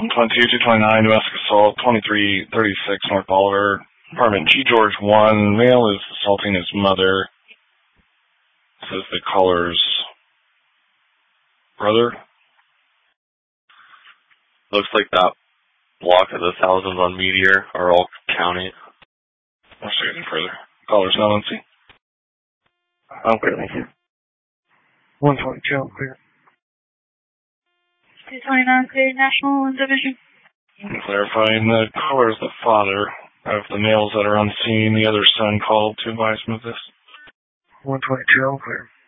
122, 229, domestic assault, 2336 North Bolivar, apartment G. George 1. Male is assaulting his mother. Says the caller's brother. Looks like that block of the thousands on Meteor are all county. I'll say anything further. Caller's not on scene. I'm clear, thank you. 122, I'm clear. 229, clear, National Division. Clarifying, the caller is the father of the males that are on scene. The other son called to advise him of this. 122, I'm clear.